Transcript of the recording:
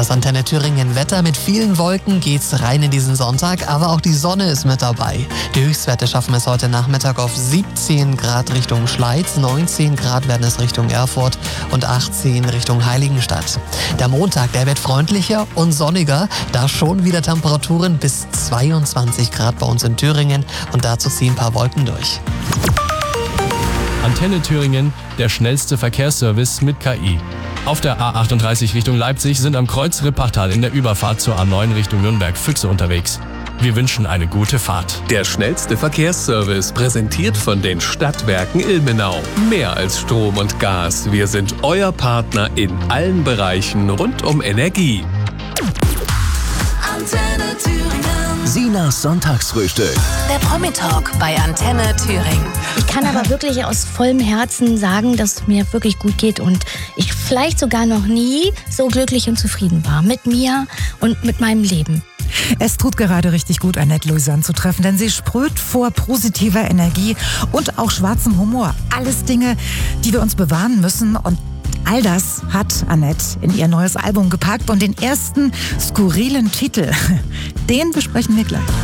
Das Antenne Thüringen Wetter: mit vielen Wolken geht's rein in diesen Sonntag, aber auch die Sonne ist mit dabei. Die Höchstwerte schaffen es heute Nachmittag auf 17 Grad Richtung Schleiz, 19 Grad werden es Richtung Erfurt und 18 Richtung Heiligenstadt. Der Montag, der wird freundlicher und sonniger, da schon wieder Temperaturen bis 22 Grad bei uns in Thüringen und dazu ziehen ein paar Wolken durch. Antenne Thüringen, der schnellste Verkehrsservice mit KI. Auf der A38 Richtung Leipzig sind am Kreuz Rippachtal in der Überfahrt zur A9 Richtung Nürnberg-Füchse unterwegs. Wir wünschen eine gute Fahrt. Der schnellste Verkehrsservice, präsentiert von den Stadtwerken Ilmenau. Mehr als Strom und Gas, wir sind euer Partner in allen Bereichen rund um Energie. Antenne Thüringen. Sinas Sonntagsfrühstück. Der Promi-Talk bei Antenne Thüringen. Ich kann aber wirklich aus vollem Herzen sagen, dass es mir wirklich gut geht und ich vielleicht sogar noch nie so glücklich und zufrieden war mit mir und mit meinem Leben. Es tut gerade richtig gut, Annette Louisanne zu treffen, denn sie sprüht vor positiver Energie und auch schwarzem Humor. Alles Dinge, die wir uns bewahren müssen, und all das hat Annette in ihr neues Album gepackt und den ersten skurrilen Titel, den besprechen wir gleich.